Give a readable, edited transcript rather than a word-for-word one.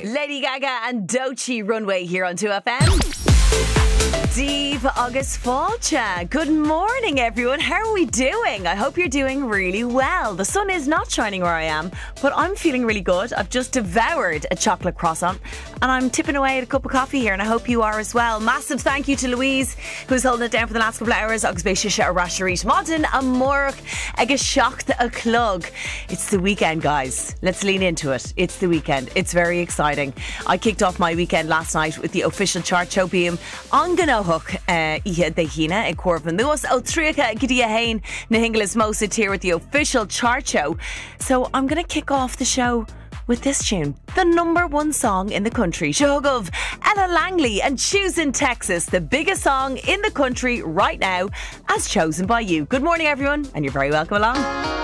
Lady Gaga and Doechii Runway here on 2FM. Steve August Falcha. Good morning, everyone. How are we doing? I hope you're doing really well. The sun is not shining where I am, but I'm feeling really good. I've just devoured a chocolate croissant and I'm tipping away at a cup of coffee here, and I hope you are as well. Massive thank you to Louise, who's holding it down for the last couple of hours. Agus Béisise a Rasharit Modern a Morg agus Seacht a Clug. It's the weekend, guys. Let's lean into it. It's the weekend. It's very exciting. I kicked off my weekend last night with the official chart show being on Ganohook Ihe de Hina in Corvin. There was Triacha Gidia Hain na Hinglas Mosid here with the official chart show. So I'm going to kick off the show with this tune, the number one song in the country. Shogov, Ella Langley and Choosing Texas, the biggest song in the country right now, as chosen by you. Good morning, everyone, and you're very welcome along.